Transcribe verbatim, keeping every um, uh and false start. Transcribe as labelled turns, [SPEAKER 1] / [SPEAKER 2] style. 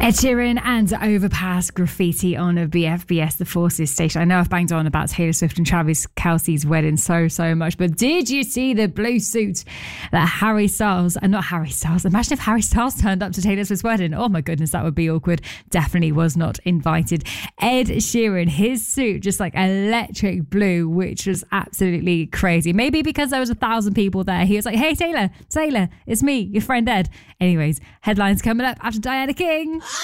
[SPEAKER 1] Ed Sheeran and Overpass graffiti on a B F B S The Forces station. I know I've banged on about Taylor Swift and Travis Kelce's wedding so, so much, but did you see the blue suit that Harry Styles, and not Harry Styles, imagine if Harry Styles turned up to Taylor Swift's wedding. Oh my goodness, that would be awkward. Definitely was not invited. Ed Sheeran, his suit, just like electric blue, which was absolutely crazy. Maybe because there was a thousand people there. He was like, hey Taylor, Taylor, it's me, your friend Ed. Anyways, headlines coming up after Diana King.